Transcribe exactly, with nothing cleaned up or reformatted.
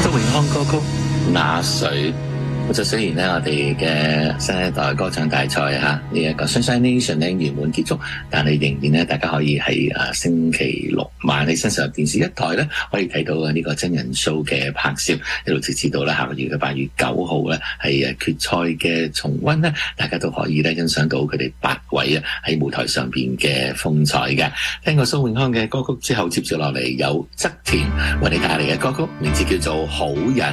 蘇永康歌曲《那誰》。就雖然咧，我哋嘅新一代歌唱大賽嚇呢一個 Sunshine Nation 咧圓滿結束，但係仍然咧，大家可以喺誒星期六晚喺新上電視一台咧，可以睇到呢個真人 show 嘅拍攝，一路直至到咧下個月嘅八月九號咧係誒決賽嘅重溫咧，大家都可以咧欣賞到佢哋八位啊喺舞台上邊嘅風采嘅。聽過蘇永康嘅歌曲之後，接住落嚟有側田為你帶嚟嘅歌曲，名字叫做《好人》。